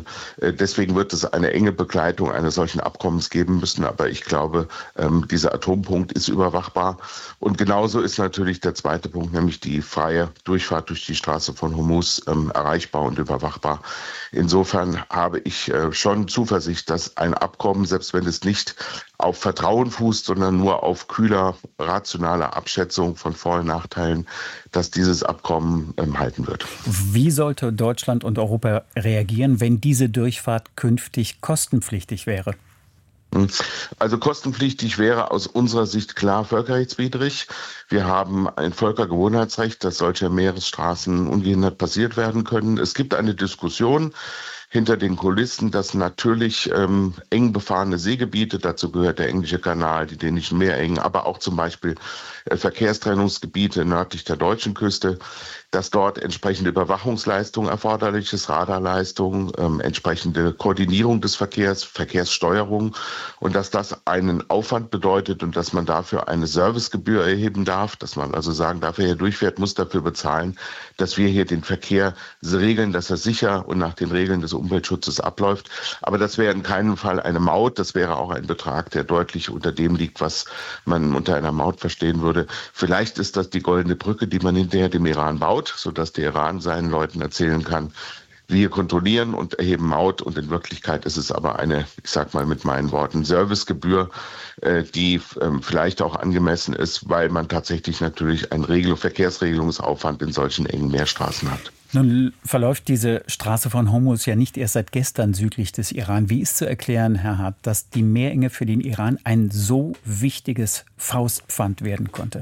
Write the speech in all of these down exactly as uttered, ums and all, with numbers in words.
äh, deswegen wird es eine enge Begleitung eines solchen Abkommens geben müssen. Aber ich glaube, ähm, dieser Atompunkt ist überwachbar. Und genauso ist natürlich der zweite Punkt, nämlich die freie Durchfahrt durch die Straße von Hormuz, ähm, erreichbar und überwachbar. Insofern habe ich äh, schon Zuversicht, dass ein Abkommen, selbst wenn es nicht auf Vertrauen fußt, sondern nur auf kühler, rationaler Abschätzung von Vor- und Nachteilen, dass dieses Abkommen ähm, halten wird. Wie sollte Deutschland und Europa reagieren, wenn diese Durchfahrt künftig kostenpflichtig wäre? Also kostenpflichtig wäre aus unserer Sicht klar völkerrechtswidrig. Wir haben ein Völkergewohnheitsrecht, dass solche Meeresstraßen ungehindert passiert werden können. Es gibt eine Diskussion hinter den Kulissen, dass natürlich ähm, eng befahrene Seegebiete, dazu gehört der Englische Kanal, die dänischen Meerengen, aber auch zum Beispiel äh, Verkehrstrennungsgebiete nördlich der deutschen Küste, dass dort entsprechende Überwachungsleistung erforderlich ist, Radarleistung, ähm, entsprechende Koordinierung des Verkehrs, Verkehrssteuerung und dass das einen Aufwand bedeutet und dass man dafür eine Servicegebühr erheben darf, dass man also sagen darf, wer hier durchfährt, muss dafür bezahlen, dass wir hier den Verkehr regeln, dass er sicher und nach den Regeln des Umweltschutzes abläuft. Aber das wäre in keinem Fall eine Maut, das wäre auch ein Betrag, der deutlich unter dem liegt, was man unter einer Maut verstehen würde. Vielleicht ist das die goldene Brücke, die man hinterher dem Iran baut, sodass der Iran seinen Leuten erzählen kann, wir kontrollieren und erheben Maut und in Wirklichkeit ist es aber eine, ich sag mal mit meinen Worten, Servicegebühr, äh, die ähm, vielleicht auch angemessen ist, weil man tatsächlich natürlich einen Regel- Verkehrsregelungsaufwand in solchen engen Meerstraßen hat. Nun verläuft diese Straße von Hormuz ja nicht erst seit gestern südlich des Iran. Wie ist zu erklären, Herr Hart, dass die Meerenge für den Iran ein so wichtiges Faustpfand werden konnte?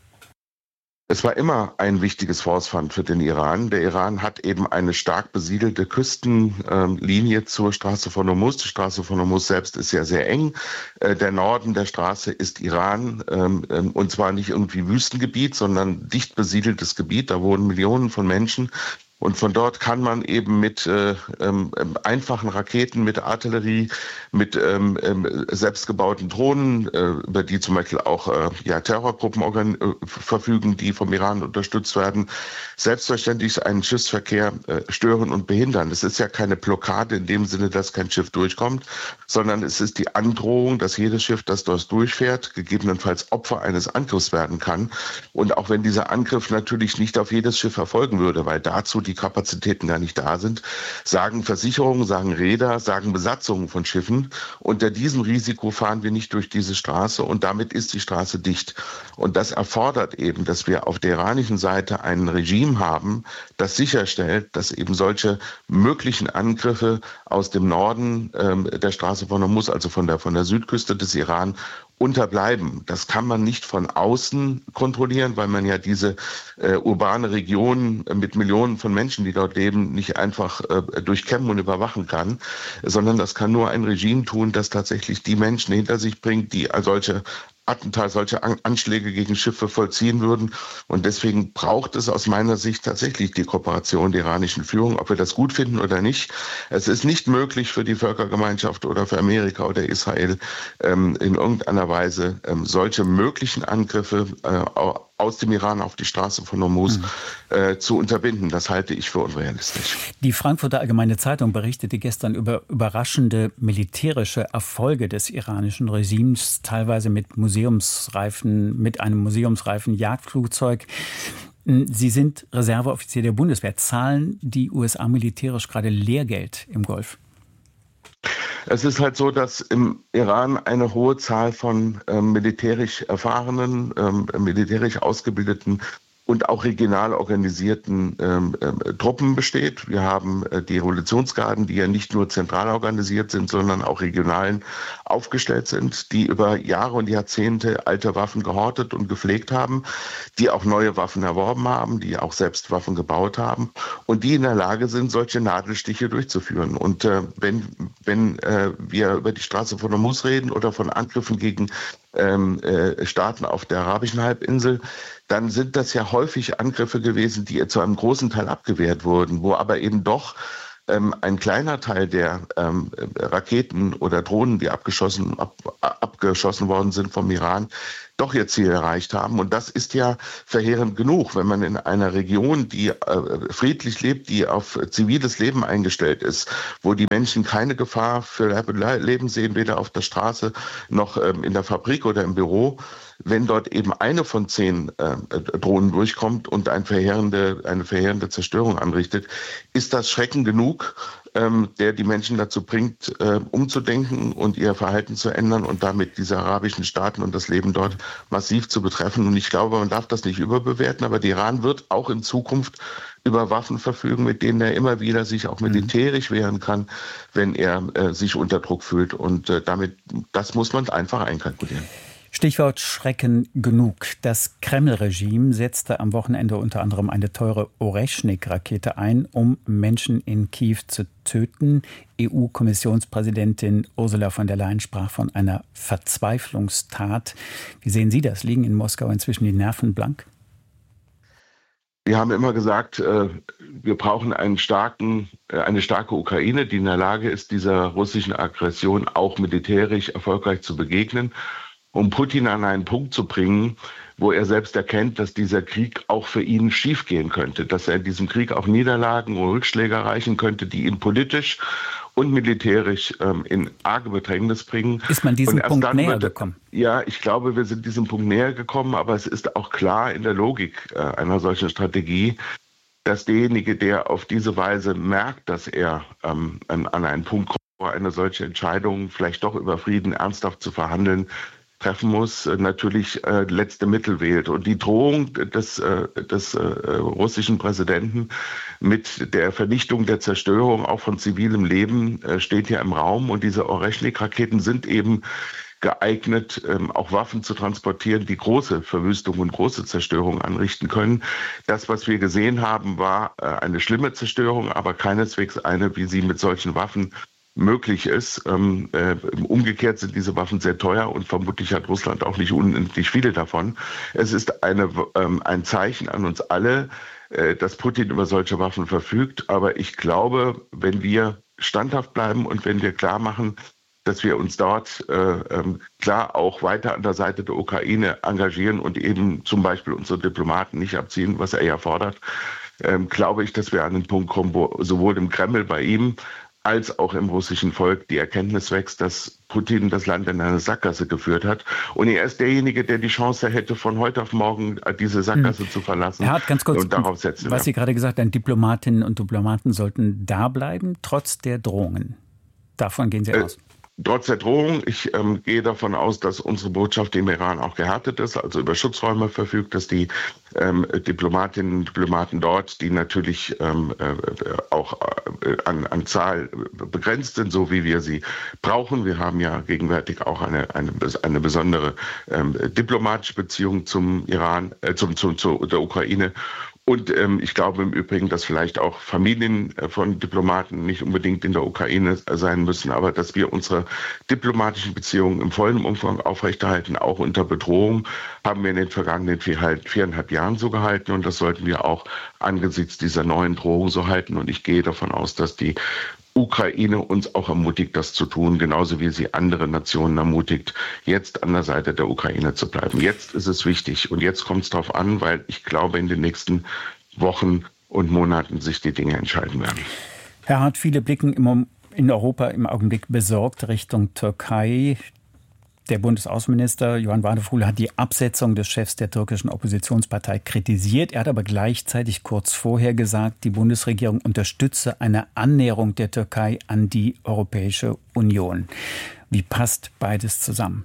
Es war immer ein wichtiges Faustpfand für den Iran. Der Iran hat eben eine stark besiedelte Küstenlinie zur Straße von Hormuz. Die Straße von Hormuz selbst ist ja sehr eng. Der Norden der Straße ist Iran und zwar nicht irgendwie Wüstengebiet, sondern dicht besiedeltes Gebiet. Da wohnen Millionen von Menschen. Und von dort kann man eben mit äh, ähm, einfachen Raketen, mit Artillerie, mit ähm, ähm, selbstgebauten Drohnen, äh, über die zum Beispiel auch äh, ja, Terrorgruppen organ- äh, verfügen, die vom Iran unterstützt werden, selbstverständlich einen Schiffsverkehr äh, stören und behindern. Es ist ja keine Blockade in dem Sinne, dass kein Schiff durchkommt, sondern es ist die Androhung, dass jedes Schiff, das dort durchfährt, gegebenenfalls Opfer eines Angriffs werden kann. Und auch wenn dieser Angriff natürlich nicht auf jedes Schiff erfolgen würde, weil dazu die die Kapazitäten gar nicht da sind, sagen Versicherungen, sagen Reeder, sagen Besatzungen von Schiffen, unter diesem Risiko fahren wir nicht durch diese Straße und damit ist die Straße dicht. Und das erfordert eben, dass wir auf der iranischen Seite ein Regime haben, das sicherstellt, dass eben solche möglichen Angriffe aus dem Norden ähm, der Straße von Hormuz, also von der, von der Südküste des Iran, unterbleiben. Das kann man nicht von außen kontrollieren, weil man ja diese äh, urbane Region äh, mit Millionen von Menschen, die dort leben, nicht einfach äh, durchkämmen und überwachen kann, sondern das kann nur ein Regime tun, das tatsächlich die Menschen hinter sich bringt, die solche Attentat, solche Anschläge gegen Schiffe vollziehen würden. Und deswegen braucht es aus meiner Sicht tatsächlich die Kooperation der iranischen Führung, ob wir das gut finden oder nicht. Es ist nicht möglich für die Völkergemeinschaft oder für Amerika oder Israel ähm, in irgendeiner Weise ähm, solche möglichen Angriffe äh, aus dem Iran auf die Straße von Hormuz mhm. äh, zu unterbinden. Das halte ich für unrealistisch. Die Frankfurter Allgemeine Zeitung berichtete gestern über überraschende militärische Erfolge des iranischen Regimes, teilweise mit Museumsreifen, mit einem museumsreifen Jagdflugzeug. Sie sind Reserveoffizier der Bundeswehr. Zahlen die U S A militärisch gerade Lehrgeld im Golf? Es ist halt so, dass im Iran eine hohe Zahl von ähm, militärisch erfahrenen, ähm, militärisch ausgebildeten und auch regional organisierten ähm, äh, Truppen besteht. Wir haben äh, die Revolutionsgarden, die ja nicht nur zentral organisiert sind, sondern auch regional aufgestellt sind, die über Jahre und Jahrzehnte alte Waffen gehortet und gepflegt haben, die auch neue Waffen erworben haben, die auch selbst Waffen gebaut haben und die in der Lage sind, solche Nadelstiche durchzuführen. Und äh, wenn, wenn äh, wir über die Straße von Hormuz reden oder von Angriffen gegen ähm, äh, Staaten auf der arabischen Halbinsel, dann sind das ja häufig Angriffe gewesen, die zu einem großen Teil abgewehrt wurden, wo aber eben doch ähm, ein kleiner Teil der ähm, Raketen oder Drohnen, die abgeschossen, ab, ab, abgeschossen worden sind vom Iran, doch ihr Ziel erreicht haben. Und das ist ja verheerend genug, wenn man in einer Region, die äh, friedlich lebt, die auf ziviles Leben eingestellt ist, wo die Menschen keine Gefahr für Leben sehen, weder auf der Straße noch ähm, in der Fabrik oder im Büro, wenn dort eben eine von zehn äh, Drohnen durchkommt und ein verheerende, eine verheerende Zerstörung anrichtet, ist das Schrecken genug, ähm, der die Menschen dazu bringt, äh, umzudenken und ihr Verhalten zu ändern und damit diese arabischen Staaten und das Leben dort massiv zu betreffen. Und ich glaube, man darf das nicht überbewerten, aber der Iran wird auch in Zukunft über Waffen verfügen, mit denen er immer wieder sich auch militärisch wehren kann, wenn er äh, sich unter Druck fühlt. Und äh, damit, das muss man einfach einkalkulieren. Stichwort Schrecken genug. Das Kreml-Regime setzte am Wochenende unter anderem eine teure Oreschnik-Rakete ein, um Menschen in Kiew zu töten. E U-Kommissionspräsidentin Ursula von der Leyen sprach von einer Verzweiflungstat. Wie sehen Sie das? Liegen in Moskau inzwischen die Nerven blank? Wir haben immer gesagt, wir brauchen einen starken, eine starke Ukraine, die in der Lage ist, dieser russischen Aggression auch militärisch erfolgreich zu begegnen, um Putin an einen Punkt zu bringen, wo er selbst erkennt, dass dieser Krieg auch für ihn schiefgehen könnte, dass er in diesem Krieg auch Niederlagen und Rückschläge erreichen könnte, die ihn politisch und militärisch ähm, in arge Bedrängnis bringen. Ist man diesem Punkt näher wird, gekommen? Ja, ich glaube, wir sind diesem Punkt näher gekommen, aber es ist auch klar in der Logik äh, einer solchen Strategie, dass derjenige, der auf diese Weise merkt, dass er ähm, an, an einen Punkt kommt, wo eine solche Entscheidung, vielleicht doch über Frieden ernsthaft zu verhandeln, treffen muss, natürlich äh, letzte Mittel wählt. Und die Drohung des, äh, des äh, russischen Präsidenten mit der Vernichtung, der Zerstörung auch von zivilem Leben äh, steht hier im Raum. Und diese Oreschnik-Raketen sind eben geeignet, ähm, auch Waffen zu transportieren, die große Verwüstung und große Zerstörung anrichten können. Das, was wir gesehen haben, war äh, eine schlimme Zerstörung, aber keineswegs eine, wie sie mit solchen Waffen möglich ist. Ähm, äh, umgekehrt sind diese Waffen sehr teuer und vermutlich hat Russland auch nicht unendlich viele davon. Es ist eine, ähm, ein Zeichen an uns alle, äh, dass Putin über solche Waffen verfügt. Aber ich glaube, wenn wir standhaft bleiben und wenn wir klar machen, dass wir uns dort äh, ähm, klar auch weiter an der Seite der Ukraine engagieren und eben zum Beispiel unsere Diplomaten nicht abziehen, was er ja fordert, ähm, glaube ich, dass wir an den Punkt kommen, wo sowohl im Kreml bei ihm als auch im russischen Volk die Erkenntnis wächst, dass Putin das Land in eine Sackgasse geführt hat. Und er ist derjenige, der die Chance hätte, von heute auf morgen diese Sackgasse hm. zu verlassen. Herr Hart, ganz kurz, und darauf setzen wir. Was Sie gerade gesagt haben, Diplomatinnen und Diplomaten sollten da bleiben, trotz der Drohungen. Davon gehen Sie äh, aus. Trotz der Drohung, ich ähm, gehe davon aus, dass unsere Botschaft im Iran auch gehärtet ist, also über Schutzräume verfügt, dass die ähm, Diplomatinnen und Diplomaten dort, die natürlich ähm, äh, auch äh, an, an Zahl begrenzt sind, so wie wir sie brauchen. Wir haben ja gegenwärtig auch eine, eine, eine besondere ähm, diplomatische Beziehung zum Iran, äh, zum, zum, zu der Ukraine. Und ähm, ich glaube im Übrigen, dass vielleicht auch Familien von Diplomaten nicht unbedingt in der Ukraine sein müssen, aber dass wir unsere diplomatischen Beziehungen im vollen Umfang aufrechterhalten, auch unter Bedrohung, haben wir in den vergangenen vier, halt, viereinhalb Jahren so gehalten und das sollten wir auch angesichts dieser neuen Drohung so halten. Und ich gehe davon aus, dass die Ukraine uns auch ermutigt, das zu tun, genauso wie sie andere Nationen ermutigt, jetzt an der Seite der Ukraine zu bleiben. Jetzt ist es wichtig und jetzt kommt es darauf an, weil ich glaube, in den nächsten Wochen und Monaten sich die Dinge entscheiden werden. Herr Hart, viele blicken im, in Europa im Augenblick besorgt Richtung Türkei. Der Bundesaußenminister Johann Wadefuhl hat die Absetzung des Chefs der türkischen Oppositionspartei kritisiert. Er hat aber gleichzeitig kurz vorher gesagt, die Bundesregierung unterstütze eine Annäherung der Türkei an die Europäische Union. Wie passt beides zusammen?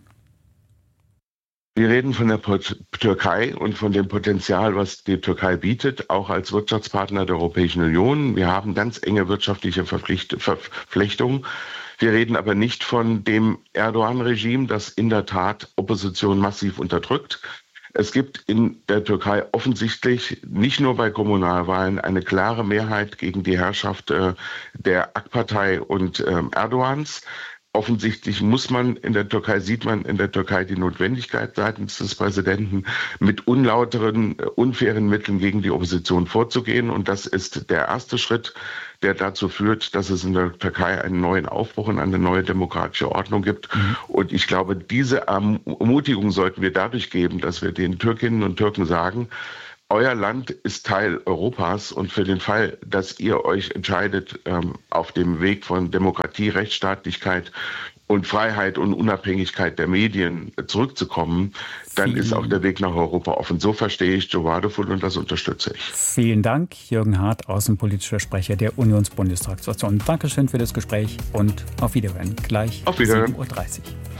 Wir reden von der Türkei und von dem Potenzial, was die Türkei bietet, auch als Wirtschaftspartner der Europäischen Union. Wir haben ganz enge wirtschaftliche Verflechtungen. Wir reden aber nicht von dem Erdogan-Regime, das in der Tat Opposition massiv unterdrückt. Es gibt in der Türkei offensichtlich nicht nur bei Kommunalwahlen eine klare Mehrheit gegen die Herrschaft äh, der A K P-Partei und äh, Erdogans. Offensichtlich muss man in der Türkei, sieht man in der Türkei die Notwendigkeit seitens des Präsidenten, mit unlauteren, unfairen Mitteln gegen die Opposition vorzugehen. Und das ist der erste Schritt, der dazu führt, dass es in der Türkei einen neuen Aufbruch und eine neue demokratische Ordnung gibt. Mhm. Und ich glaube, diese Ermutigung sollten wir dadurch geben, dass wir den Türkinnen und Türken sagen, euer Land ist Teil Europas und für den Fall, dass ihr euch entscheidet, ähm, auf dem Weg von Demokratie, Rechtsstaatlichkeit und Freiheit und Unabhängigkeit der Medien zurückzukommen, dann Vielen ist auch der Weg nach Europa offen. So verstehe ich Joe Wadefull und das unterstütze ich. Vielen Dank, Jürgen Hart, außenpolitischer Sprecher der Unionsbundestagsfraktion. Dankeschön für das Gespräch und auf Wiederhören. Gleich auf Wiederhören. sieben Uhr dreißig.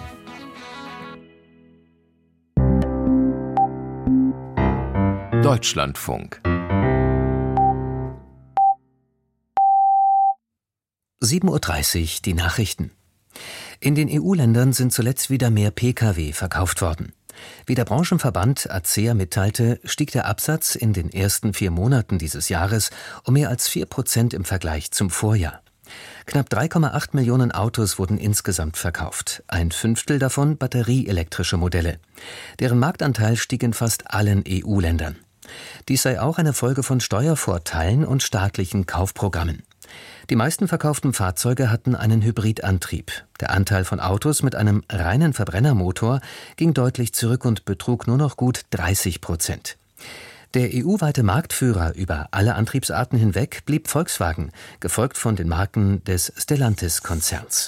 Deutschlandfunk. sieben Uhr dreißig, die Nachrichten. In den E U-Ländern sind zuletzt wieder mehr Pkw verkauft worden. Wie der Branchenverband A C E A mitteilte, stieg der Absatz in den ersten vier Monaten dieses Jahres um mehr als vier Prozent im Vergleich zum Vorjahr. Knapp drei Komma acht Millionen Autos wurden insgesamt verkauft, ein Fünftel davon batterieelektrische Modelle. Deren Marktanteil stieg in fast allen E U-Ländern. Dies sei auch eine Folge von Steuervorteilen und staatlichen Kaufprogrammen. Die meisten verkauften Fahrzeuge hatten einen Hybridantrieb. Der Anteil von Autos mit einem reinen Verbrennermotor ging deutlich zurück und betrug nur noch gut dreißig Prozent. Der E U-weite Marktführer über alle Antriebsarten hinweg blieb Volkswagen, gefolgt von den Marken des Stellantis-Konzerns.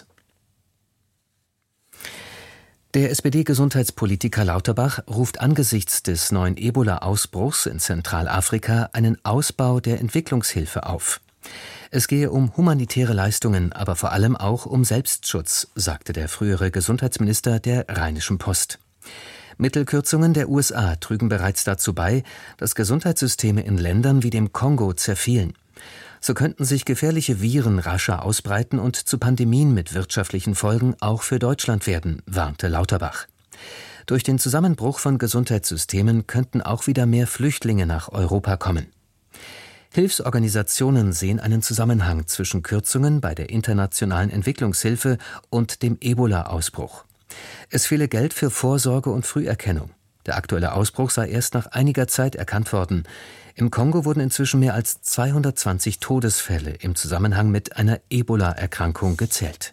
Der S P D-Gesundheitspolitiker Lauterbach ruft angesichts des neuen Ebola-Ausbruchs in Zentralafrika einen Ausbau der Entwicklungshilfe auf. Es gehe um humanitäre Leistungen, aber vor allem auch um Selbstschutz, sagte der frühere Gesundheitsminister der Rheinischen Post. Mittelkürzungen der U S A trügen bereits dazu bei, dass Gesundheitssysteme in Ländern wie dem Kongo zerfielen. So könnten sich gefährliche Viren rascher ausbreiten und zu Pandemien mit wirtschaftlichen Folgen auch für Deutschland werden, warnte Lauterbach. Durch den Zusammenbruch von Gesundheitssystemen könnten auch wieder mehr Flüchtlinge nach Europa kommen. Hilfsorganisationen sehen einen Zusammenhang zwischen Kürzungen bei der internationalen Entwicklungshilfe und dem Ebola-Ausbruch. Es fehle Geld für Vorsorge und Früherkennung. Der aktuelle Ausbruch sei erst nach einiger Zeit erkannt worden. Im Kongo wurden inzwischen mehr als zweihundertzwanzig Todesfälle im Zusammenhang mit einer Ebola-Erkrankung gezählt.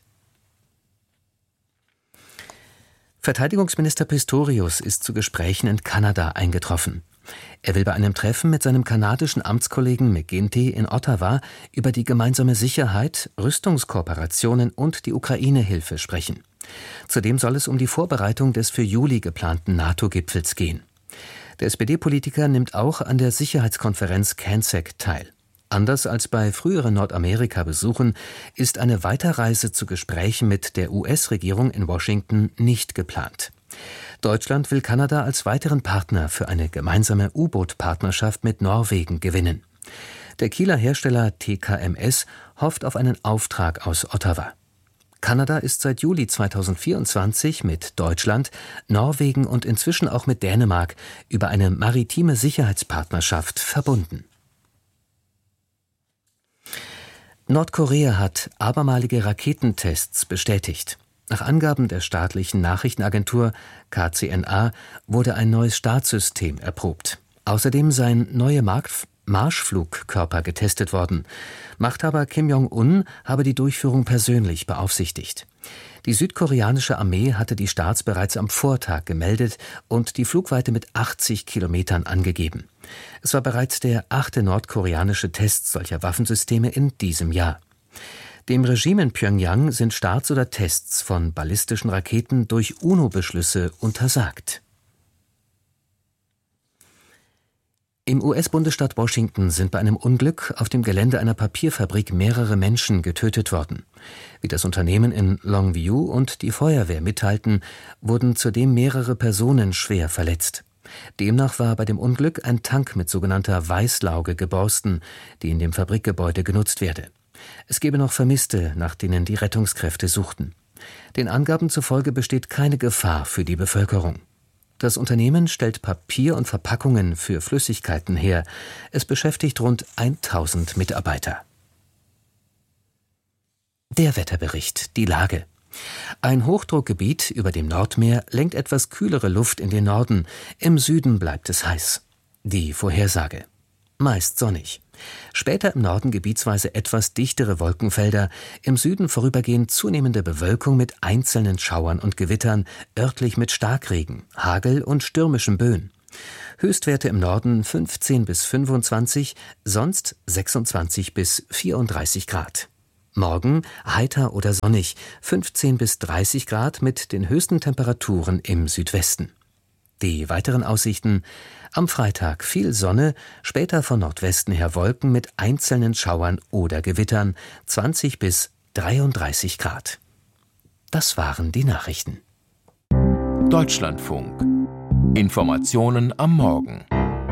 Verteidigungsminister Pistorius ist zu Gesprächen in Kanada eingetroffen. Er will bei einem Treffen mit seinem kanadischen Amtskollegen McGuinty in Ottawa über die gemeinsame Sicherheit, Rüstungskooperationen und die Ukraine-Hilfe sprechen. Zudem soll es um die Vorbereitung des für Juli geplanten NATO-Gipfels gehen. Der S P D-Politiker nimmt auch an der Sicherheitskonferenz CANSEC teil. Anders als bei früheren Nordamerika-Besuchen ist eine Weiterreise zu Gesprächen mit der U S-Regierung in Washington nicht geplant. Deutschland will Kanada als weiteren Partner für eine gemeinsame U-Boot-Partnerschaft mit Norwegen gewinnen. Der Kieler Hersteller T K M S hofft auf einen Auftrag aus Ottawa. Kanada ist seit Juli zweitausendvierundzwanzig mit Deutschland, Norwegen und inzwischen auch mit Dänemark über eine maritime Sicherheitspartnerschaft verbunden. Nordkorea hat abermalige Raketentests bestätigt. Nach Angaben der staatlichen Nachrichtenagentur K C N A wurde ein neues Startsystem erprobt. Außerdem seien neue Markt- Marschflugkörper getestet worden. Machthaber Kim Jong-un habe die Durchführung persönlich beaufsichtigt. Die südkoreanische Armee hatte die Starts bereits am Vortag gemeldet und die Flugweite mit achtzig Kilometern angegeben. Es war bereits der achte nordkoreanische Test solcher Waffensysteme in diesem Jahr. Dem Regime in Pjöngjang sind Starts oder Tests von ballistischen Raketen durch UNO-Beschlüsse untersagt. Im U S-Bundesstaat Washington sind bei einem Unglück auf dem Gelände einer Papierfabrik mehrere Menschen getötet worden. Wie das Unternehmen in Longview und die Feuerwehr mitteilten, wurden zudem mehrere Personen schwer verletzt. Demnach war bei dem Unglück ein Tank mit sogenannter Weißlauge geborsten, die in dem Fabrikgebäude genutzt werde. Es gebe noch Vermisste, nach denen die Rettungskräfte suchten. Den Angaben zufolge besteht keine Gefahr für die Bevölkerung. Das Unternehmen stellt Papier und Verpackungen für Flüssigkeiten her. Es beschäftigt rund tausend Mitarbeiter. Der Wetterbericht, die Lage. Ein Hochdruckgebiet über dem Nordmeer lenkt etwas kühlere Luft in den Norden. Im Süden bleibt es heiß. Die Vorhersage: meist sonnig. Später im Norden gebietsweise etwas dichtere Wolkenfelder, im Süden vorübergehend zunehmende Bewölkung mit einzelnen Schauern und Gewittern, örtlich mit Starkregen, Hagel und stürmischen Böen. Höchstwerte im Norden fünfzehn bis fünfundzwanzig, sonst sechsundzwanzig bis vierunddreißig Grad. Morgen heiter oder sonnig, fünfzehn bis dreißig Grad mit den höchsten Temperaturen im Südwesten. Die weiteren Aussichten: am Freitag viel Sonne, später von Nordwesten her Wolken mit einzelnen Schauern oder Gewittern, zwanzig bis dreiunddreißig Grad. Das waren die Nachrichten. Deutschlandfunk. Informationen am Morgen.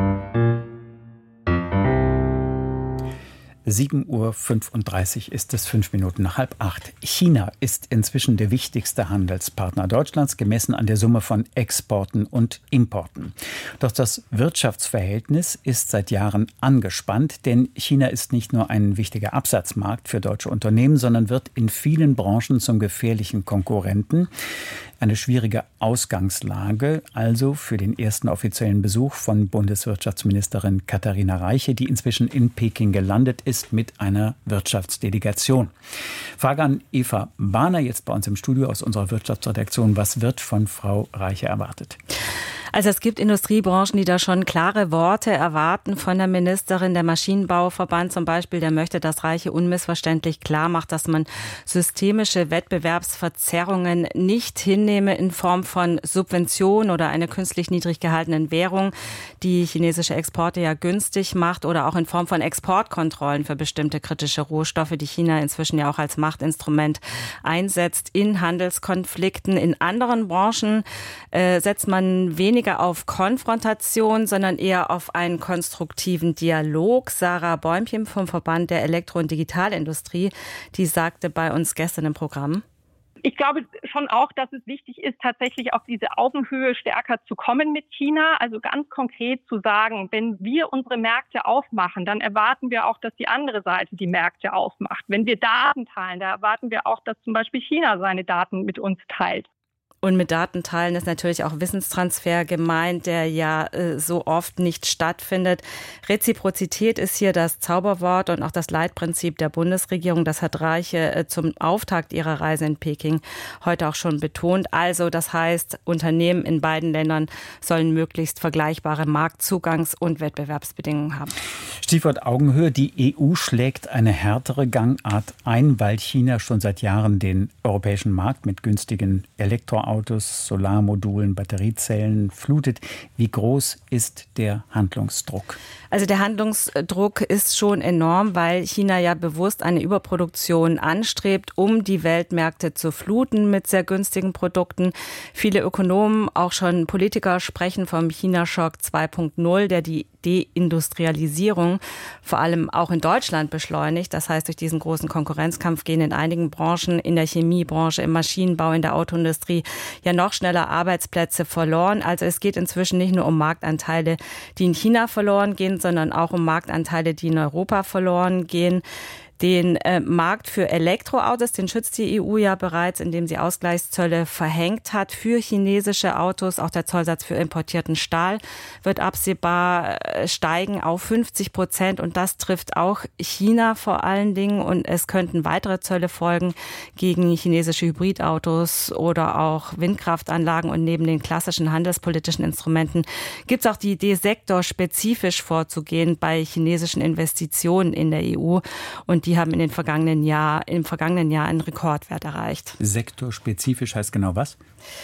sieben Uhr fünfunddreißig ist es, fünf Minuten nach halb acht. China ist inzwischen der wichtigste Handelspartner Deutschlands, gemessen an der Summe von Exporten und Importen. Doch das Wirtschaftsverhältnis ist seit Jahren angespannt, denn China ist nicht nur ein wichtiger Absatzmarkt für deutsche Unternehmen, sondern wird in vielen Branchen zum gefährlichen Konkurrenten. Eine schwierige Ausgangslage also für den ersten offiziellen Besuch von Bundeswirtschaftsministerin Katharina Reiche, die inzwischen in Peking gelandet ist mit einer Wirtschaftsdelegation. Frage an Eva Bahner, jetzt bei uns im Studio aus unserer Wirtschaftsredaktion. Was wird von Frau Reiche erwartet? Also es gibt Industriebranchen, die da schon klare Worte erwarten von der Ministerin. Der Maschinenbauverband zum Beispiel, der möchte, dass Reiche unmissverständlich klar macht, dass man systemische Wettbewerbsverzerrungen nicht hinnehme in Form von Subventionen oder einer künstlich niedrig gehaltenen Währung, die chinesische Exporte ja günstig macht, oder auch in Form von Exportkontrollen für bestimmte kritische Rohstoffe, die China inzwischen ja auch als Machtinstrument einsetzt in Handelskonflikten. In anderen Branchen äh, setzt man weniger auf Konfrontation, sondern eher auf einen konstruktiven Dialog. Sarah Bäumchen vom Verband der Elektro- und Digitalindustrie, die sagte bei uns gestern im Programm: Ich glaube schon auch, dass es wichtig ist, tatsächlich auf diese Augenhöhe stärker zu kommen mit China. Also ganz konkret zu sagen, wenn wir unsere Märkte aufmachen, dann erwarten wir auch, dass die andere Seite die Märkte aufmacht. Wenn wir Daten teilen, da erwarten wir auch, dass zum Beispiel China seine Daten mit uns teilt. Und mit Datenteilen ist natürlich auch Wissenstransfer gemeint, der ja äh, so oft nicht stattfindet. Reziprozität ist hier das Zauberwort und auch das Leitprinzip der Bundesregierung. Das hat Reiche äh, zum Auftakt ihrer Reise in Peking heute auch schon betont. Also das heißt, Unternehmen in beiden Ländern sollen möglichst vergleichbare Marktzugangs- und Wettbewerbsbedingungen haben. Stichwort Augenhöhe. Die E U schlägt eine härtere Gangart ein, weil China schon seit Jahren den europäischen Markt mit günstigen Elektroautos, Autos, Solarmodulen, Batteriezellen flutet. Wie groß ist der Handlungsdruck? Also der Handlungsdruck ist schon enorm, weil China ja bewusst eine Überproduktion anstrebt, um die Weltmärkte zu fluten mit sehr günstigen Produkten. Viele Ökonomen, auch schon Politiker, sprechen vom China-Schock zwei Punkt null, der die Deindustrialisierung vor allem auch in Deutschland beschleunigt. Das heißt, durch diesen großen Konkurrenzkampf gehen in einigen Branchen, in der Chemiebranche, im Maschinenbau, in der Autoindustrie ja noch schneller Arbeitsplätze verloren. Also es geht inzwischen nicht nur um Marktanteile, die in China verloren gehen, sondern auch um Marktanteile, die in Europa verloren gehen. Den äh, Markt für Elektroautos, den schützt die E U ja bereits, indem sie Ausgleichszölle verhängt hat für chinesische Autos. Auch der Zollsatz für importierten Stahl wird absehbar äh, steigen auf fünfzig Prozent. Und das trifft auch China vor allen Dingen. Und es könnten weitere Zölle folgen gegen chinesische Hybridautos oder auch Windkraftanlagen. Und neben den klassischen handelspolitischen Instrumenten gibt es auch die Idee, sektorspezifisch vorzugehen bei chinesischen Investitionen in der E U. Und die Die haben in den vergangenen Jahr, im vergangenen Jahr einen Rekordwert erreicht. Sektorspezifisch heißt genau was?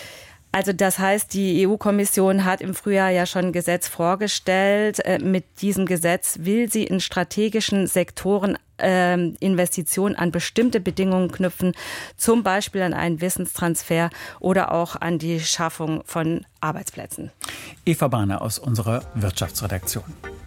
Also das heißt, die E U-Kommission hat im Frühjahr ja schon ein Gesetz vorgestellt. Mit diesem Gesetz will sie in strategischen Sektoren äh, Investitionen an bestimmte Bedingungen knüpfen, zum Beispiel an einen Wissenstransfer oder auch an die Schaffung von Arbeitsplätzen. Eva Bahner aus unserer Wirtschaftsredaktion.